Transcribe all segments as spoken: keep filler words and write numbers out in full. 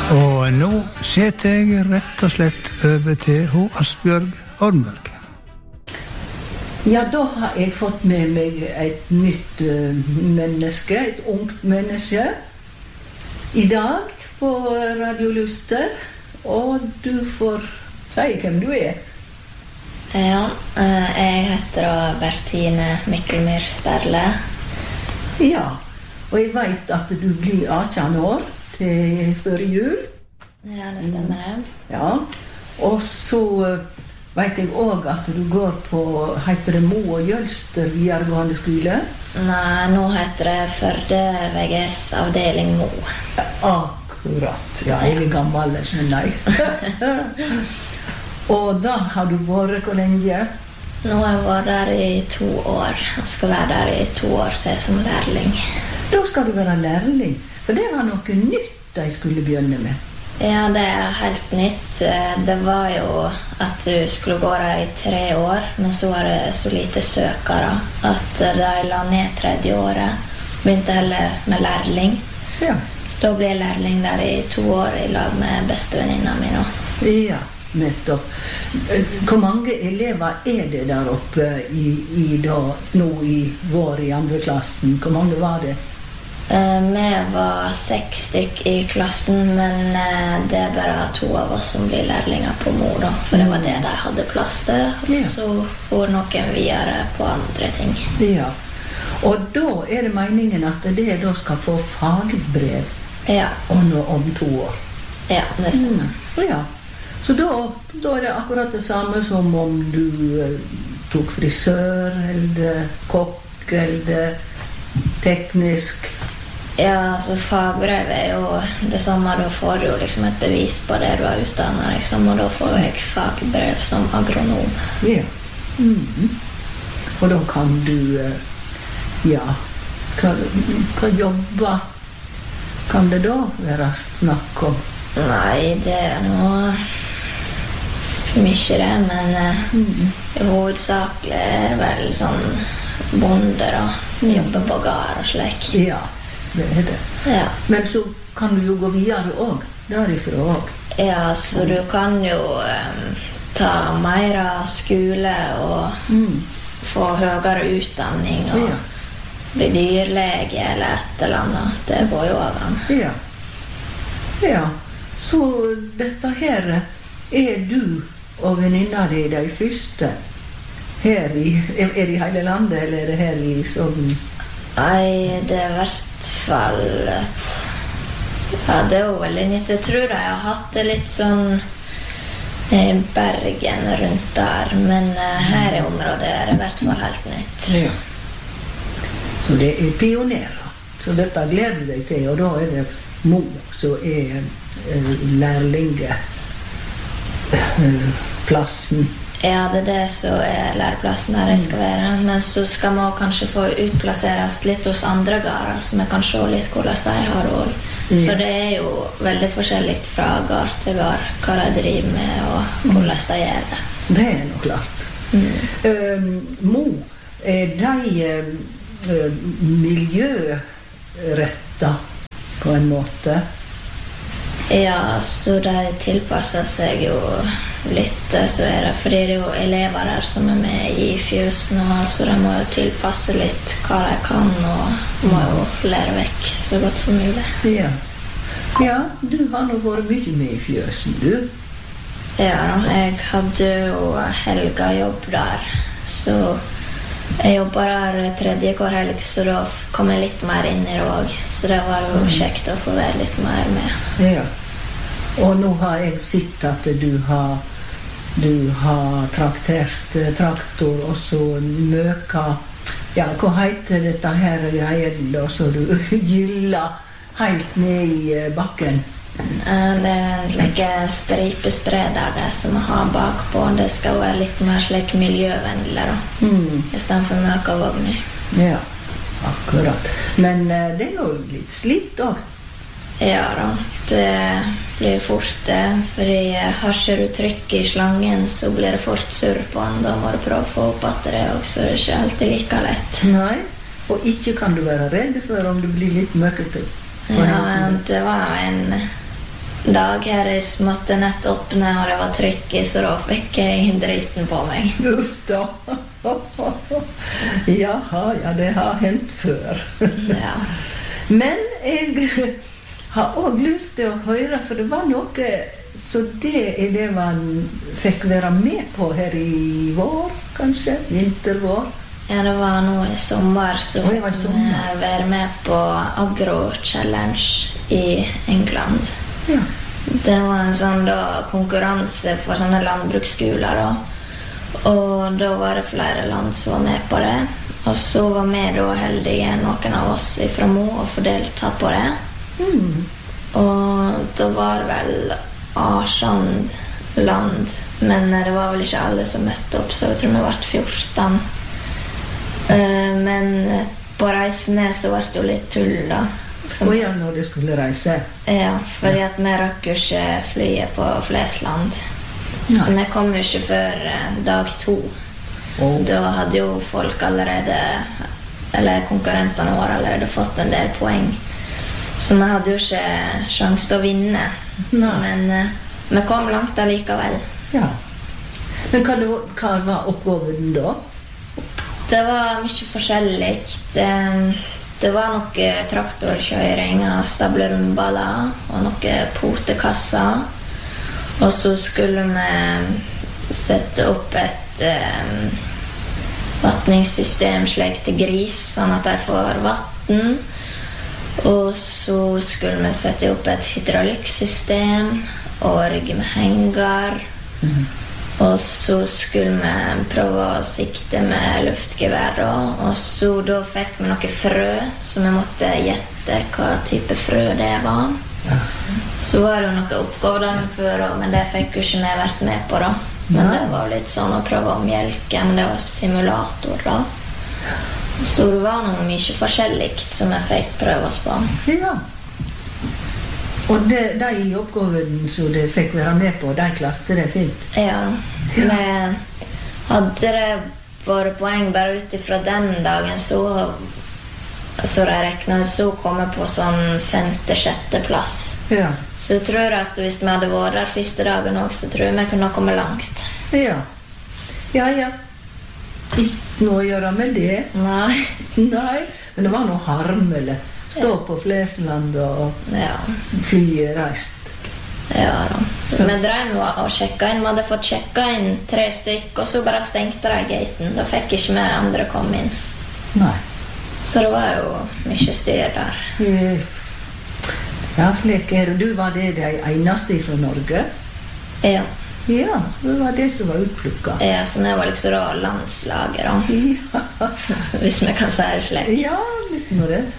Og nå setter jeg rett og slett over til ho Asbjørg Ormberg. Ja, da har jeg fått med meg et nytt uh, menneske, et ungt menneske, i dag på Radio Luster, og du får si hvem du er. Ja, jeg heter Bertine Mikkelmyr Sperle. Ja, og jeg vet at du blir atten år til før jul. Ja, det stemmer det. Ja, og så vet jeg også at du går på, heter det Mo og Jølster videregående skole? Nei, nå heter det Førde V G S avdeling Mo. Ja, akkurat. Ja, jeg er gammel, skjønner jeg. Og da har du vært hvor lenge? Nå har jeg vært der i to år. Jeg skal være der i to år til som lærling. Da skal du være lærling, for det var noe nytt de skulle begynne med. Ja, det er helt nytt. Det var jo at du skulle gå der i tre år, men så var det så lite søkere at de la ned tredje året. Begynte heller med lærling. Ja. Så da ble jeg lærling der i to år i lag med bestevenninna mi nå. Ja, nettopp. Hvor mange elever er det der oppe i, i da, nå i vår i andre klassen? Hvor mange var det? Uh, vi var seks stykk i klassen, men uh, det er bare to av oss som blir lærlinger på Mo da, for det var det de hadde plass til, og ja. Så får noen videre på andre ting. Ja, og da er det meningen at det da skal få fagbrev ja. Og nå om to år. Ja, det stemmer. Mm. Ja, så da, da er det akkurat det samme som om du uh, tok frisør, eller kokk, eller teknisk. Ja, altså fagbrev er jo det samme. Da får du jo liksom et bevis på det du har utdannet, liksom, og da får jeg fagbrev som agronom. Ja. Mm-hmm. Og da kan du, ja, hva, hva jobber kan det da være snakk om? Nei, det er noe mye det, men mm. hovedsakelig er det vel sånn bonder og jobber på gard og slik. Ja, det er det. Ja. Men så kan du jo gå videre også, derifra også. Ja, så du kan jo um, ta mer av skole og mm. få høyere utdanning og ja. Bli dyrlege eller et eller annet. Det går jo av an. Ja. Ja, så dette her er du og venninna di de første her i, er det i hele landet, eller er det her i Sogn? Nei, det er i hvert fall ja, det er jo veldig nytt. Jeg tror jeg har hatt det litt sånn i Bergen rundt der, men uh, her i området er det i hvert fall helt nytt. Ja. Så det er pionerer. Så dette gleder du deg til, og da er det Mo som er uh, lærlinge uh, plassen. Ja, det er det som er læreplassen der jeg skal være. Men så skal man kanskje få utplasseres litt hos andre gårder, så vi kan se litt hvordan de har også. Mm. For det er jo veldig forskjellig fra gård til gård, hva de driver med og hvordan de gjør det. Det er nok klart. Mm. Uh, Mo, er de uh, miljøretta på en måte? Ja, så de tilpasser seg jo litt, så er det, fordi det er jo elever der som er med i fjøsen, og så de må jo tilpasse litt hva de kan, og må jo lære vekk så godt som mulig. Ja, ja du har nå vært mye med i fjøsen, du. Ja, jeg hadde jo helga jobb der, så jeg jobbet der tredje hver helg, så da kom jeg litt mer inn i det også, så det var jo kjekt å få være litt mer med. Ja, og nå har jeg sett at du har, du har traktert traktor, og så møka, ja, hva heter dette her greien da, så du gylla helt ned i bakken? Det er en slik stripespreder det som vi har bakpå. Det skal være litt mer slik miljøvennlig da, mm. i stedet for møkavogner. Ja, akkurat. Men uh, det er jo litt slitt også. Ja da, det blir fort det, fordi har ikke du trykk i slangen, så blir det fort surr på den. Da må du prøve å få opp at det også, det er ikke alltid like lett. Nei, og ikke kan du være redd for om du blir litt møkkete. Ja, det var en dag her I måtte nett åpne, og det var trykk I, så da fikk jeg driten på meg. Uff da. Jaha, ja, det har hendt før. Ja. Men jeg har også lyst til å høre, for det var noe, så det er det man fikk være med på her I vår, kanskje, vintervår. Ja, det var nå I sommer, så oh, fikk jeg være med på Agro Challenge I England. Ja. Det var en sånn da, konkurranse for sånne landbruksskoler da. Og da var det flere land som var med på det. Og så var vi da heldige, noen av oss fra Mo, og få delta på det. Mm. Og da var det vel Arsand land, men det var vel ikke alle som møtte opp, så jeg tror vi var fjorten. Uh, men på reisen ned så var det jo litt tull da. Og ja, når du skulle reise? Ja, fordi at vi rakk jo ikke flyet på Flesland. Nei. Så vi kom jo ikke før uh, dag to. Oh. Da hadde jo folk allerede, eller konkurrentene våre allerede fått en del poeng. Så vi hadde jo ikke sjans til å vinne. Nei. Men uh, vi kom langt allikevel. Ja. Men hva, da, hva var oppgaven da? Det var mye forskjellig. Det var noe traktorkjøring og stablerumballer og noe potekasser. Og så skulle vi sette opp et um, vattningssystem slik til gris, sånn at de får vatten. Og så skulle vi sette opp et hydraulikksystem og rigge med henger. Mm. Og så skulle vi prøve å sikte med luftgevær da. Og så da fikk vi noe frø, så vi måtte gjette hva type frø det var. Ja. Så var det jo noe oppgave dagen før, men det fikk jo ikke vi vært med på da. Men ja. Det var litt sånn å prøve å mjelke, men det var simulator da. Så det var noe mye forskjellig som jeg fikk prøve oss på. Ja. Og de, de oppgaven som de fikk være med på, de klarte det fint? Ja, ja. Vi hadde det bare poeng bare utifra den dagen, så, så de reknet, så kom jeg på sånn femte-sjette plass. Ja. Så jeg tror at hvis vi hadde vært der første dagen også, så tror jeg vi kunne komme langt. Ja, ja, ja. Ikke noe å gjøre med det. Nei. Nei, men det var noe harmelig. Stå på Flesland og ja. Flyet reist. Ja da. Så vi drev og sjekket inn. Vi hadde fått sjekket inn tre stykk, og så bare stengte de gaten. Da fikk ikke vi andre komme inn. Nei. Så det var jo mye styr der. Ja, slik er det. Du var det de eneste fra Norge? Ja. Ja, det var det som var utplukket. Ja, så vi var liksom da landslaget da. Ja. Hvis vi kan si det slik. Ja, litt med det.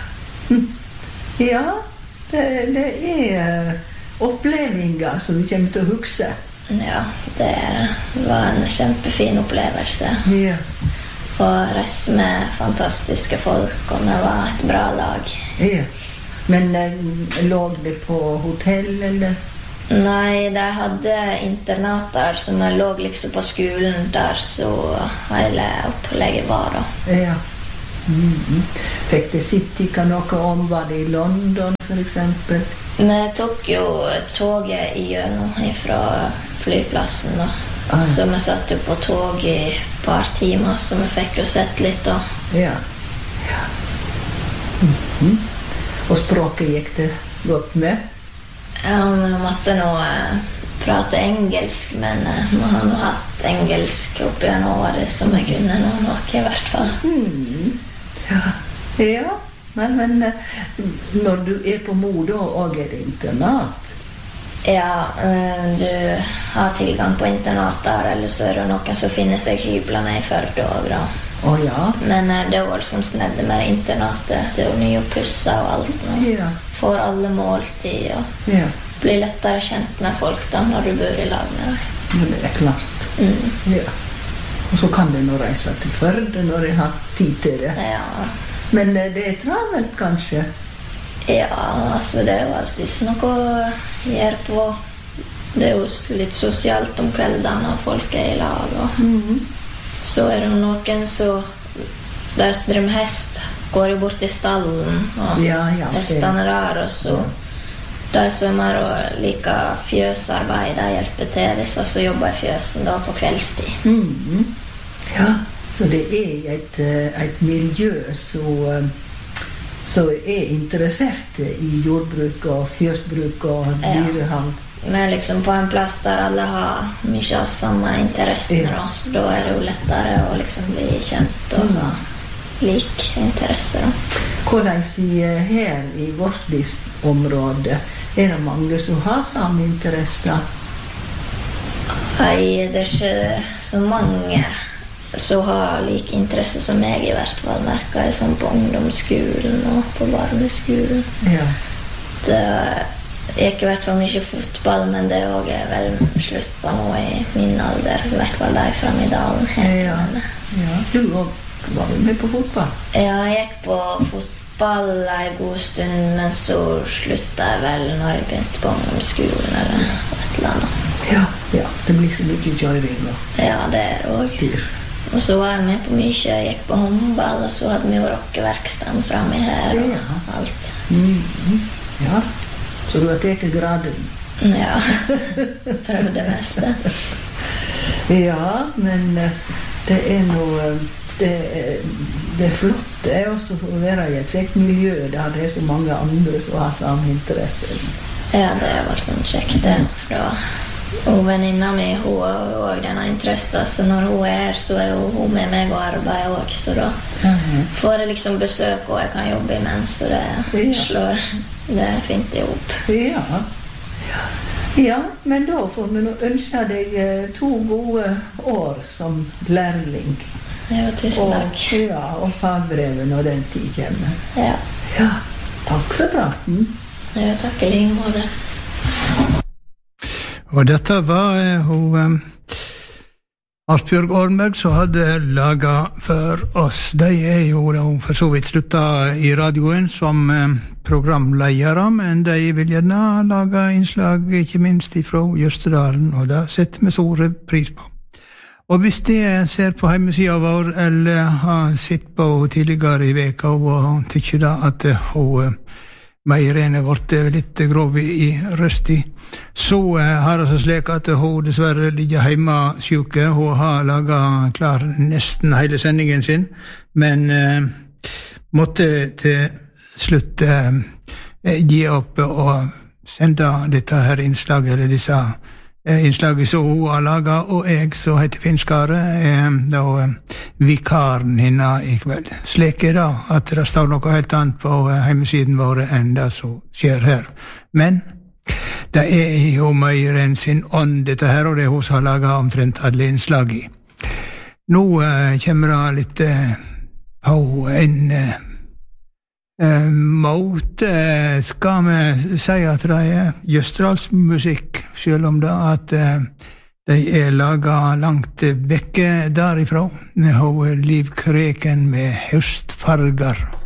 Ja, det, det er opplevelser som du kommer til å huske. Ja, det var en kjempefin opplevelse. Ja. Og reiste med fantastiske folk, og vi var et bra lag. Ja. Men lå det på hotell, eller? Nei, de hadde internater som lå liksom på skolen der, så hele opplegget var da. Ja. Mm-hmm. Fikk det sitte noe om, var det i London for eksempel? Vi tok jo toget igjennom fra flyplassen da. Ah. Så vi satt jo på tog i et par timer, så vi fikk jo sett litt da. Ja, ja. Mm-hmm. Og språket gikk det godt med? Ja, vi måtte nå eh, prate engelsk, men eh, vi har nå hatt engelsk opp gjennom året som jeg kunne nå noe i hvert fall. Mm. Ja, ja. Men, men når du er på Mo da, og er det internat? Ja, du har tilgang på internat der, eller så er det noen som finner seg hyblene i Førde også da. Å ja? Men det er jo liksom snedde med internatet, det er jo nye pusser og alt nå. Ja. Får alle måltid og ja. Blir lettere kjent med folk da, når du bor i lag med deg. Ja, det er klart. Mm. Ja. Og så kan du nå reise til Førde når jeg har tid til det. Ja. Men det er travelt, kanskje? Ja, altså det er jo alltid noe å gjøre på. Det er jo litt sosialt om kveldene når folk er i lag. Og mm-hmm. så er det noen som der som driver med hest, går jo bort i stallen, og ja, ja, hestene der, og så De som er og liker fjøsarbeid, de hjelper til disse som jobber i fjøsen da på kveldstid. Mm. Ja, så det er et, et miljø som, som er interessert i jordbruk og fjøsbruk og dyrehold. Ja. Men liksom på en plass der alle har mye av samme interesser, ja. Så da er det jo lettere å liksom bli kjent og ha lik interesser. Hvordan sier her i vårt område, er det mange som har samme interesser? Nei, det er ikke så mange som har lik interesse som jeg i hvert fall merker jeg sånn på ungdomsskolen og på barneskolen. Ja. Det Jeg gikk i hvert fall mye fotball, men det også er vel slutt på nå i min alder, i hvert fall der fremme i dalen her. Ja, ja. Du var vel med på fotball? Ja, jeg gikk på fotball en god stund, men så sluttet jeg vel når jeg begynte på ungdomsskolen eller et eller annet. Ja, ja, det blir så mye kjøring nå. Ja, det er det også. Og så var jeg med på mye, jeg gikk på håndball, og så hadde vi jo rockeverkstaden fremme her og ja. Alt. Mm, ja. Så du har tatt graden? Ja, prøv det meste. Ja, men det er noe det, det er flott det er også å være i et slikt miljø der det er så mange andre som har samme interesse. Ja, det er vel sånn kjekt det. Og venninna mi, hun har jo også denne interessen, så når hun er her, så er hun med meg og arbeider også, så da uh-huh. får jeg liksom besøk, og jeg kan jobbe imens, så det ja. Slår det fint i opp. Ja. Ja, men da får vi nå ønske deg to gode år som lærling. Ja, tusen takk. Og, ja, og fagbrevet når den tid kommer. Ja. Ja, takk for praten. Ja, takk i like måte. Og dette var eh, hun eh, Asbjørg Ormberg som hadde laget for oss. De er jo da hun for så vidt sluttet i radioen som eh, programledere, men de vil gjerne lage innslag, ikke minst fra Jøstedalen, og det setter vi store pris på. Og hvis de ser på hjemmesiden vår, eller har sett på tidligere i veka, og tykker da at hun Meirene ble litt grov i røsti, så har det så slik at hun dessverre ligger hjemme syke. Hun har laget klar nesten hele sendingen sin, men eh, måtte til slutt eh, gi opp og sende dette her innslaget, eller disse eh, innslaget som hun har laget, og jeg som heter Finskare, eh, da eh, vikaren henne i kveld. Slik er det at det står noe helt annet på hjemmesiden vår enn det som skjer her. Men det er jo mer enn sin ånd dette her, og det er hun som har laget omtrent alle innslag i. Nå eh, kommer det litt eh, på en eh, måte, skal vi si at det er Jøstedalsmusikk, selv om det at eh, de er laget langt vekke derifra. Hun Liv Kreken med høstfarger.